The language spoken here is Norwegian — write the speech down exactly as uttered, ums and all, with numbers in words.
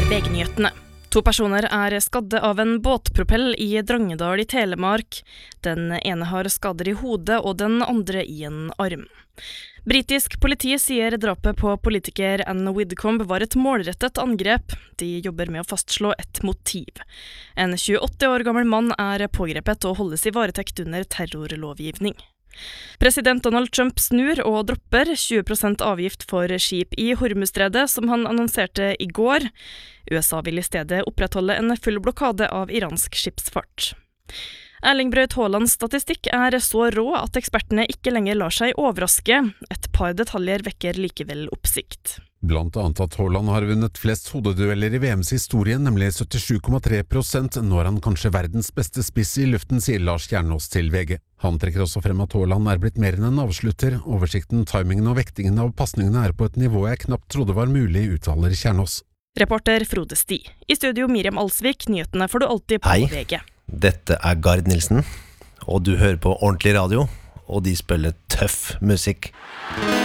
V G-nyhetene. To personer er skadde av en båtpropell i Drangedal i Telemark. Den ene har skader i hodet og den andre i en arm. Britisk politi sier drapet på politiker Anne Widdecombe var et målrettet angrep. De jobber med å fastslå et motiv. En tjueåtte år gammel mann er pågrepet og holdes i varetekt under terrorlovgivning. President Donald Trump snur og dropper tjue prosent avgift for skip i Hormuzstredet, som han annonserte i går. U S A vil i stedet opprettholde en full blokade av iransk skipsfart. Erling Braut Haalands statistikk er så rå at ekspertene ikke lenger lar seg overraske. Et par detaljer vekker likevel oppsikt. Blant annet at Haaland har vunnet flest hodedueller i V M's historie, nemlig syttisju komma tre prosent. Nå er han kanskje verdens beste spiss i luften, sier Lars Kjernås til V G. Han trekker også frem at Haaland er blitt mer enn en avslutter. Oversikten, timingen og vektingen av passningene er på et nivå jeg knapt trodde var mulig, uttaler Kjernås. Reporter Frode Sti. I studio Miriam Alsvik, nyhetene får du alltid på Hei. V G. Dette er Gard Nilsen, og du hører på Ordentlig Radio, og de spiller tøff musikk.